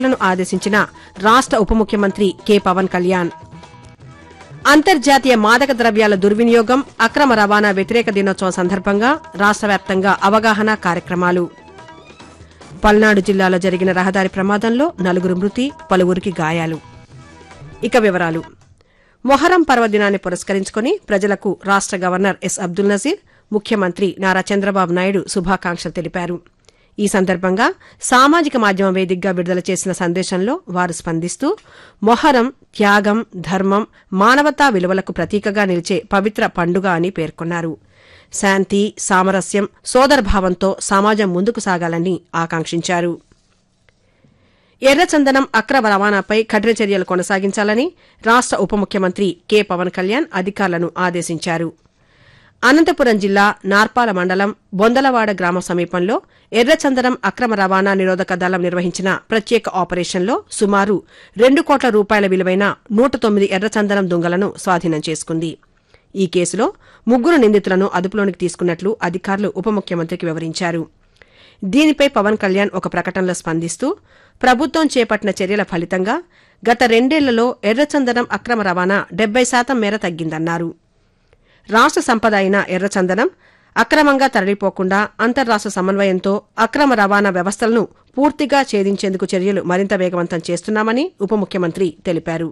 ఆదేశించిన రాష్ట్ర ఉప ముఖ్యమంత్రి కె పవన్ కళ్యాణ్. అంతర్జాతీయ మాదక ద్రవ్యాల దుర్వినియోగం, అక్రమ రవాణా వ్యతిరేక దినోత్సవం సందర్భంగా రాష్ట్ర వ్యాప్తంగా అవగాహన కార్యక్రమాలు. పల్నాడు జిల్లాలో జరిగిన రహదారి ప్రమాదంలో 4 మృతి, పలువురికి గాయాలు. ఇక వివరాలు. మొహరం పర్వదినాన్ని పురస్కరించుకుని ప్రజలకు రాష్ట్ర గవర్నర్ ఎస్ అబ్దుల్ నజీర్, ముఖ్యమంత్రి నారా చంద్రబాబు నాయుడు శుభాకాంక్షలు తెలిపారు. ఈ సందర్భంగా సామాజిక మాధ్యమం వేదికగా విడుదల చేసిన సందేశంలో వారు స్పందిస్తూ మొహరం త్యాగం, ధర్మం, మానవతా విలువలకు ప్రతీకగా నిలిచే పవిత్ర పండుగ అని పేర్కొన్నారు. శాంతి, సామరస్యం, సోదరభావంతో సమాజం ముందుకు సాగాలని ఆకాంక్షించారు. ఎర్రచందనం అక్రమ రవాణాపై కఠిన చర్యలు కొనసాగించాలని రాష్ట్ర ఉప ముఖ్యమంత్రి కె పవన్ కళ్యాణ్ అధికారులను ఆదేశించారు. అనంతపురం జిల్లా నార్పాల మండలం బొందలవాడ గ్రామ సమీపంలో ఎర్రచందనం అక్రమ రవాణా నిరోధక దళం నిర్వహించిన ప్రత్యేక ఆపరేషన్లో సుమారు 2 కోట్ల రూపాయల విలువైన 109 ఎర్రచందనం దుంగలను స్వాధీనం చేసుకుంది. ఈ కేసులో 3 నిందితులను అదుపులోనికి తీసుకున్నట్లు అధికారులు ఉప ముఖ్యమంత్రికి వివరించారు. దీనిపై పవన్ కళ్యాణ్ ఒక ప్రకటనలో స్పందిస్తూ ప్రభుత్వం చేపట్టిన చర్యల ఫలితంగా గత 2 ఏళ్లలో ఎర్రచందనం అక్రమ రవాణా 70% మేర తగ్గిందన్నారు. రాష్ట్ర సంపద అయిన ఎర్రచందనం అక్రమంగా తరలిపోకుండా అంతర్రాష్ట్ర సమన్వయంతో అక్రమ రవాణా వ్యవస్థలను పూర్తిగా ఛేదించేందుకు చర్యలు మరింత వేగవంతం చేస్తున్నామని ఉప ముఖ్యమంత్రి తెలిపారు.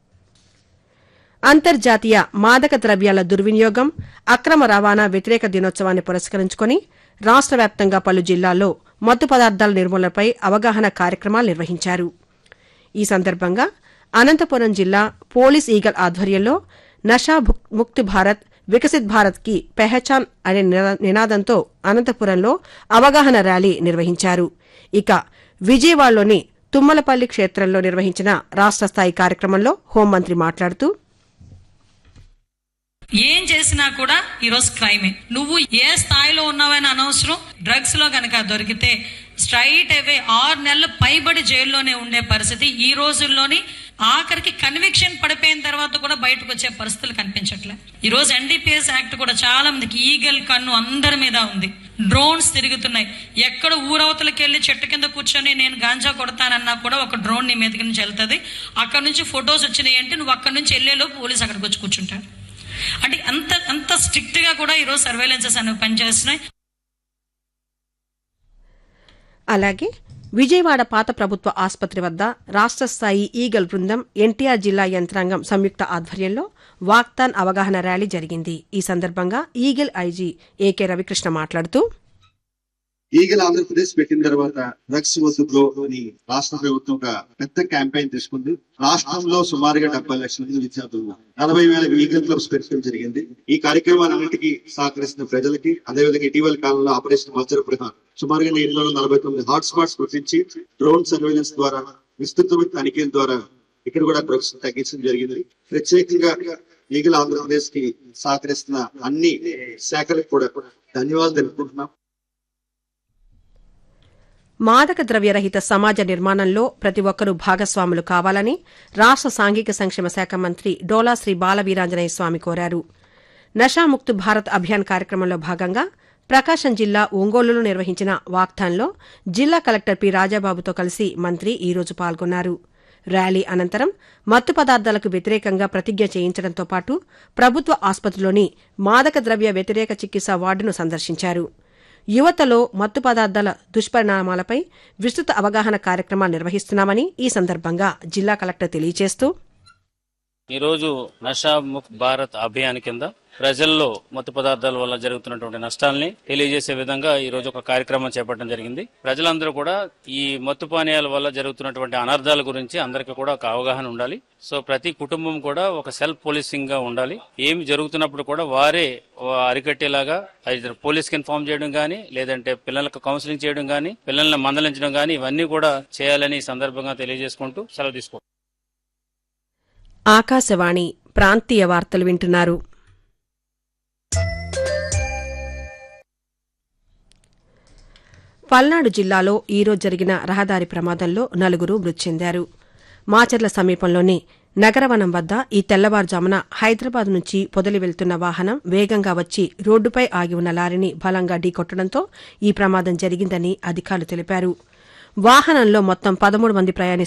అంతర్జాతీయ మాదక ద్రవ్యాల దుర్వినియోగం, అక్రమ రవాణా వ్యతిరేక దినోత్సవాన్ని పురస్కరించుకుని రాష్ట్ర వ్యాప్తంగా పలు జిల్లాల్లో మత్తు పదార్థాల నిర్మూలనపై అవగాహన కార్యక్రమాలు నిర్వహించారు. ఈ సందర్భంగా అనంతపురం జిల్లా పోలీస్ ఈగల్ ఆధ్వర్యంలో నషా ముక్త్ భారత్, వికసిత్ భారత్ కి పెహచాన్ అనే నినాదంతో అనంతపురంలో అవగాహన ర్యాలీ నిర్వహించారు. ఇక విజయవాడలోని తుమ్మలపల్లి క్షేత్రంలో నిర్వహించిన రాష్ట్ర స్థాయి కార్యక్రమంలో హోంమంత్రి మాట్లాడుతూ ఏం చేసినా కూడా ఈరోజు క్రైమే. నువ్వు ఏ స్థాయిలో ఉన్నావని అనవసరం. డ్రగ్స్ లో కనుక దొరికితే స్ట్రైట్ అవే 6 నెలలు పైబడి జైల్లోనే ఉండే పరిస్థితి ఈ రోజుల్లోని. ఆఖరికి కన్విక్షన్ పడిపోయిన తర్వాత కూడా బయటకు వచ్చే పరిస్థితులు కనిపించట్లే. ఈ రోజు ఎన్డీపీఎస్ యాక్ట్ కూడా చాలా మందికి ఈగల్ కన్ను అందరి మీద ఉంది. డ్రోన్స్ తిరుగుతున్నాయి. ఎక్కడ ఊరవతలకి వెళ్లి చెట్టు కింద కూర్చొని నేను గాంజా కొడతానన్నా కూడా ఒక డ్రోన్ నీ మీదకి నుంచి వెళ్తుంది. అక్కడ నుంచి ఫొటోస్ వచ్చినాయి అంటే నువ్వు అక్కడ నుంచి వెళ్లేలో పోలీసు అక్కడికి వచ్చి కూర్చుంటాడు. అంటే అంత స్ట్రిక్ట్ గా కూడా ఈరోజు సర్వేలెన్సెస్ అనేవి పనిచేస్తున్నాయి. అలాగే విజయవాడ పాత ప్రభుత్వ ఆసుపత్రి వద్ద రాష్ట్ర స్థాయి ఈగల్ బృందం, ఎన్టీఆర్ జిల్లా యంత్రాంగం సంయుక్త ఆధ్వర్యంలో వాక్తాన్ అవగాహన ర్యాలీ జరిగింది. ఈ సందర్భంగా ఈగల్ ఐజీ ఏకే రవికృష్ణ మాట్లాడుతూ ఈగల్ ఆంధ్రప్రదేశ్ పెట్టిన తర్వాత డ్రగ్స్ వద్దులో అని రాష్ట్ర ప్రభుత్వం ఒక పెద్ద క్యాంపెయిన్ తీసుకుంది. రాష్ట్రంలో సుమారుగా 70 లక్షల మంది విద్యార్థులు 40,000 ఈగల్ క్లబ్స్ పెట్టడం జరిగింది. ఈ కార్యక్రమాలన్నింటికి సహకరిస్తున్న ప్రజలకి, అదేవిధంగా ఇటీవల కాలంలో ఆపరేషన్ వజ్ర ప్రధాన్ సుమారుగా 749 హాట్ స్పాట్స్ గుర్తించి డ్రోన్ సర్వేలెన్స్ ద్వారా, విస్తృతమైన తనిఖీల ద్వారా ఇక్కడ కూడా డ్రగ్స్ తగ్గించడం జరిగింది. ప్రత్యేకంగా ఈగల్ ఆంధ్రప్రదేశ్ కి సహకరిస్తున్న అన్ని శాఖలకు కూడా ధన్యవాదాలు తెలుపుకుంటున్నాం. మాదక ద్రవ్యరహిత సమాజ నిర్మాణంలో ప్రతి ఒక్కరూ భాగస్వాములు కావాలని రాష్ట్ర సాంఘిక సంక్షేమ శాఖ మంత్రి డోలా శ్రీ బాలవీరాంజనేయ స్వామి కోరారు. నషాముక్త్ భారత్ అభియాన్ కార్యక్రమంలో భాగంగా ప్రకాశం జిల్లా ఒంగోలులో నిర్వహించిన వాక్థాన్లో జిల్లా కలెక్టర్ పి రాజాబాబుతో కలిసి మంత్రి ఈ రోజు పాల్గొన్నారు. ర్యాలీ అనంతరం మత్తు పదార్థాలకు వ్యతిరేకంగా ప్రతిజ్ఞ చేయించడంతో పాటు ప్రభుత్వ ఆసుపత్రిలోని మాదక ద్రవ్య వ్యతిరేక చికిత్స వార్డును సందర్శించారు. యువతలో మత్తు పదార్థాల దుష్పరిణామాలపై విస్తృత అవగాహన కార్యక్రమాలు నిర్వహిస్తున్నామని ఈ సందర్భంగా జిల్లా కలెక్టర్ తెలియజేస్తూ ఈరోజు నషా ముక్త్ భారత్ అభియాన్ కింద ప్రజల్లో మత్తు పదార్థాల వల్ల జరుగుతున్నటువంటి నష్టాలని తెలియజేసే విధంగా ఈ రోజు ఒక కార్యక్రమం చేపట్టడం జరిగింది. ప్రజలందరూ కూడా ఈ మత్తు పానీయాల వల్ల జరుగుతున్నటువంటి అనర్థాల గురించి అందరికీ కూడా ఒక అవగాహన ఉండాలి. సో ప్రతి కుటుంబం కూడా ఒక సెల్ఫ్ పోలీసింగ్ గా ఉండాలి. ఏమి జరుగుతున్నప్పుడు కూడా వారే అరికట్టేలాగా పోలీస్కి ఇన్ఫార్మ్ చేయడం గానీ, లేదంటే పిల్లలకు కౌన్సిలింగ్ చేయడం గానీ, పిల్లల్ని మందలించడం గానీ, ఇవన్నీ కూడా చేయాలని ఈ సందర్భంగా తెలియజేసుకుంటూ సెలవు తీసుకుంటాం. ఆకాశవాణి ప్రాంతీయ వార్తలు వింటున్నారు. పల్నాడు జిల్లాలో ఈరోజు జరిగిన రహదారి ప్రమాదంలో 4 మృతి చెందారు. మాచర్ల సమీపంలోని నగరవనం వద్ద ఈ తెల్లవారుజామున హైదరాబాద్ నుంచి పొదలి వెళ్తున్న వాహనం వేగంగా వచ్చి రోడ్డుపై ఆగి ఉన్న లారీని బలంగా ఢీకొట్టడంతో ఈ ప్రమాదం జరిగిందని అధికారులు తెలిపారు. వాహనంలో మొత్తం 13 మంది ప్రయాణిస్తున్నారు.